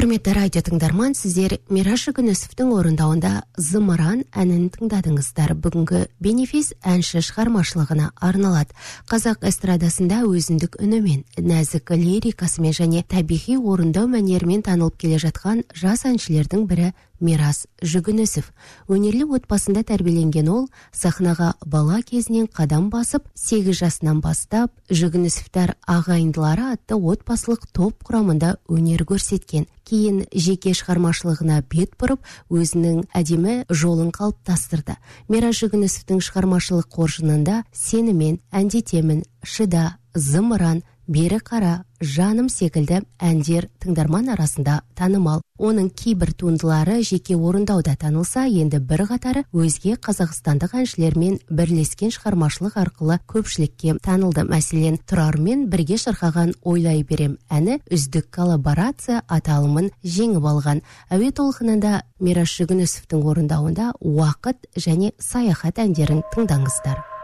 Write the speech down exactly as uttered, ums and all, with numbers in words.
Құрметті радио тыңдарман, сіздер Мирас Жүгінісовтың орындауында «Зымыран» әнін тыңдадыңыздар. Бүгінгі бенефис әнші шығармашылығына арналады. Қазақ эстрадасында өзіндік үнімен, нәзік лирикасымен және табиғи орындау мәнерімен танылып келе жатқан жас әншілердің бірі Мирас Жүгінісов. Өнерлі отбасында тәрбиеленген ол, сахнаға бала кезінен қадам басып, сегіз жасынан бастап Жүгінісовтар ағайындылары атты отбасылық топ құрамында өнер көрсеткен. Кейін жеке шығармашылығына бет бұрып, өзінің әдемі жолын қалыптастырды. Мирас Жүгінісовтың шығармашылық қоржынында «Сенімен», «Әндетемін», «Шыда», «Зымыран», «Бері қара», «Жаным» секілді әндер тыңдарман арасында танымал. Оның кейбір туындылары жеке орындауда танылса, енді бір қатары өзге қазақстандық әншілермен бірлескен шығармашылық арқылы көпшілікке танылды. Мәселен, Тұрармен бірге шырқаған «Ойлай берем» әні үздік коллаборация аталымын жеңіп алған. Әуе толқынында Мирас Жүгінісовтың орындауында «Уақыт» және «Саяхат» әндерін тыңдаңыздар.